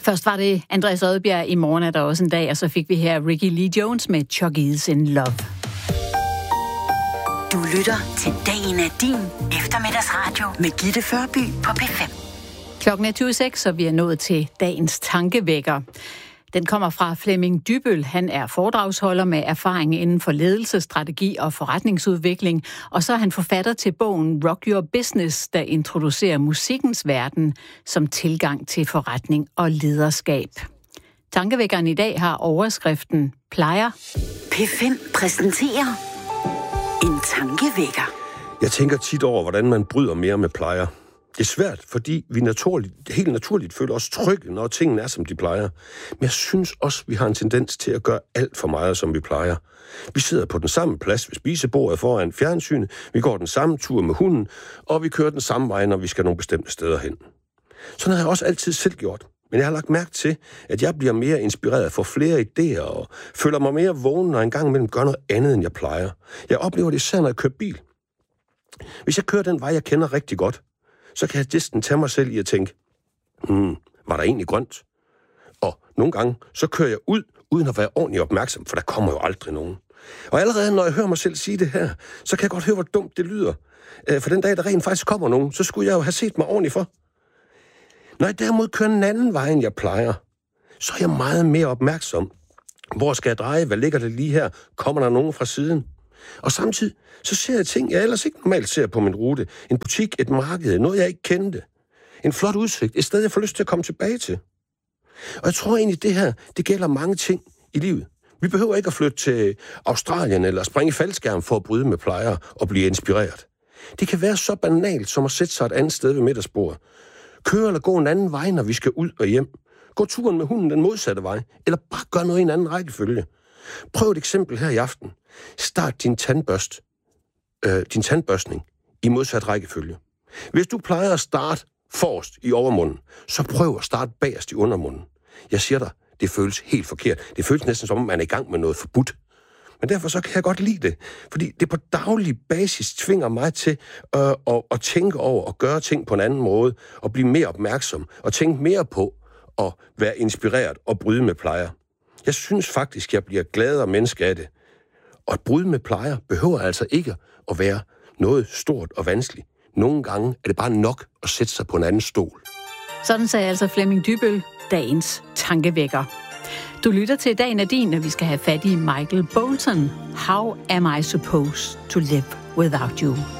Først var det Andreas Odbjerg, I morgen er der også en dag, og så fik vi her Ricky Lee Jones med Chuck E. in Love. Du lytter til Dagen er din eftermiddagsradio med Gitte Førby på P5. Klokken er 26, og vi er nået til dagens tankevækker. Den kommer fra Flemming Dybbøl. Han er foredragsholder med erfaring inden for ledelse, strategi og forretningsudvikling. Og så er han forfatter til bogen Rock Your Business, der introducerer musikkens verden som tilgang til forretning og lederskab. Tankevækkeren i dag har overskriften Plejer. P5 præsenterer en tankevækker. Jeg tænker tit over, hvordan man bryder mere med plejer. Det er svært, fordi vi helt naturligt føler os trygge, når tingene er, som de plejer. Men jeg synes også, vi har en tendens til at gøre alt for meget, som vi plejer. Vi sidder på den samme plads ved spisebordet foran fjernsynet, vi går den samme tur med hunden, og vi kører den samme vej, når vi skal nogle bestemte steder hen. Sådan har jeg også altid selv gjort. Men jeg har lagt mærke til, at jeg bliver mere inspireret af for flere idéer, og føler mig mere vågen, når en gang imellem gør noget andet, end jeg plejer. Jeg oplever det især, når jeg kører bil. Hvis jeg kører den vej, jeg kender rigtig godt, så kan jeg næsten tage mig selv i at tænke, var der egentlig grønt? Og nogle gange, så kører jeg ud, uden at være ordentligt opmærksom, for der kommer jo aldrig nogen. Og allerede når jeg hører mig selv sige det her, så kan jeg godt høre, hvor dumt det lyder. For den dag, der rent faktisk kommer nogen, så skulle jeg jo have set mig ordentligt for. Når jeg derimod kører en anden vej, end jeg plejer, så er jeg meget mere opmærksom. Hvor skal jeg dreje? Hvad ligger det lige her? Kommer der nogen fra siden? Og samtidig så ser jeg ting, jeg ellers ikke normalt ser på min rute. En butik, et marked, noget jeg ikke kendte. En flot udsigt, et sted jeg får lyst til at komme tilbage til. Og jeg tror egentlig, det her, det gælder mange ting i livet. Vi behøver ikke at flytte til Australien eller springe i faldskærm for at bryde med plejer og blive inspireret. Det kan være så banalt som at sætte sig et andet sted ved middagsbordet. Køre eller gå en anden vej, når vi skal ud og hjem. Gå turen med hunden den modsatte vej. Eller bare gør noget i en anden rækkefølge. Prøv et eksempel her i aften. Start din tandbørstning i modsat rækkefølge. Hvis du plejer at starte forrest i overmunden, så prøv at starte bagerst i undermunden. Jeg siger dig, det føles helt forkert. Det føles næsten som om, man er i gang med noget forbudt. Men derfor så kan jeg godt lide det, fordi det på daglig basis tvinger mig til at tænke over og gøre ting på en anden måde, og blive mere opmærksom, og tænke mere på at være inspireret og bryde med plejer. Jeg synes faktisk, jeg bliver gladere menneske af det. Og at bryde med plejer behøver altså ikke at være noget stort og vanskeligt. Nogle gange er det bare nok at sætte sig på en anden stol. Sådan sagde altså Flemming Dybbøl, dagens tankevækker. Du lytter til Dagen er din, og vi skal have fat i Michael Bolton. How am I supposed to live without you?